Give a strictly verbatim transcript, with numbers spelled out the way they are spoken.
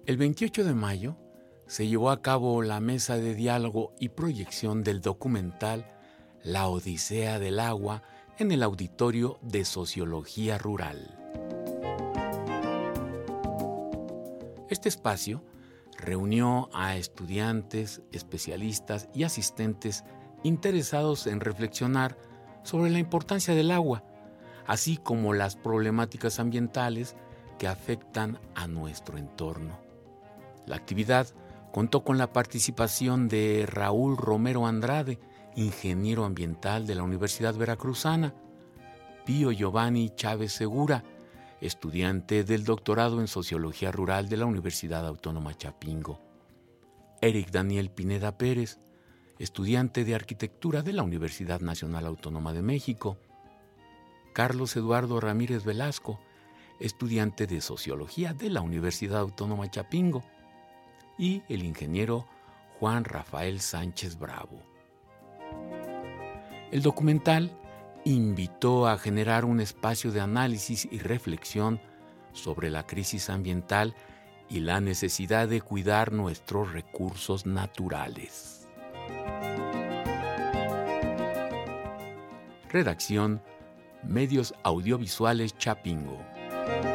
El veintiocho de mayo se llevó a cabo la mesa de diálogo y proyección del documental La Odisea del Agua en el Auditorio de Sociología Rural. Este espacio reunió a estudiantes, especialistas y asistentes interesados en reflexionar sobre la importancia del agua, así como las problemáticas ambientales que afectan a nuestro entorno. La actividad contó con la participación de Raúl Romero Andrade, ingeniero ambiental de la Universidad Veracruzana, Pío Giovanni Chávez Segura, estudiante del doctorado en Sociología Rural de la Universidad Autónoma Chapingo, Eric Daniel Pineda Pérez, estudiante de Arquitectura de la Universidad Nacional Autónoma de México, Carlos Eduardo Ramírez Velasco, estudiante de Sociología de la Universidad Autónoma Chapingo, y el ingeniero Juan Rafael Sánchez Bravo. El documental invitó a generar un espacio de análisis y reflexión sobre la crisis ambiental y la necesidad de cuidar nuestros recursos naturales. Redacción: Medios Audiovisuales Chapingo.